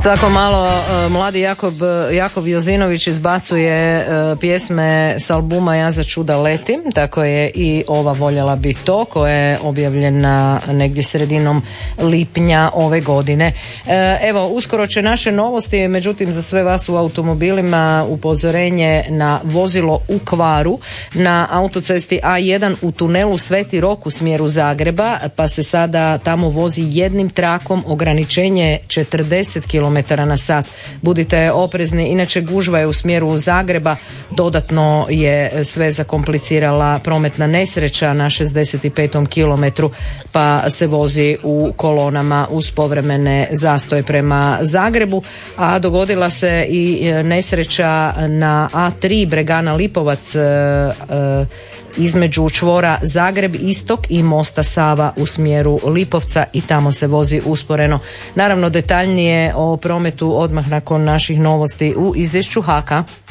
Svako malo mladi Jakov Jozinović izbacuje pjesme s albuma Ja za čuda letim, tako je i ova Voljela bi to, koja je objavljena negdje sredinom lipnja ove godine. Evo, uskoro će naše novosti, međutim za sve vas u automobilima upozorenje na vozilo u kvaru na autocesti A1 u tunelu Sveti Rok u smjeru Zagreba, pa se sada tamo vozi jednim trakom, ograničenje 40 km na sat. Budite oprezni, inače gužva je u smjeru Zagreba, dodatno je sve zakomplicirala prometna nesreća na 65. kilometru, pa se vozi u kolonama uz povremene zastoje prema Zagrebu, a dogodila se i nesreća na A3 Bregana Lipovac između čvora Zagreb Istok i mosta Sava u smjeru Lipovca i tamo se vozi usporeno. Naravno detaljnije o prometu odmah nakon naših novosti u izvješću HAK-a.